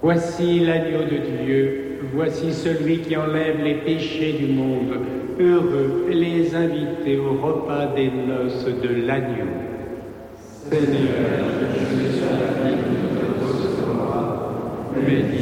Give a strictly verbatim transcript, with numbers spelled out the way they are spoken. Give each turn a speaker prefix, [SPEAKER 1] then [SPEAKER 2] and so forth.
[SPEAKER 1] Voici l'agneau de Dieu, voici celui qui enlève les péchés du monde. Heureux les invités au repas des noces de l'agneau.
[SPEAKER 2] Seigneur, je suis sur la vie de te recevoir, mais dis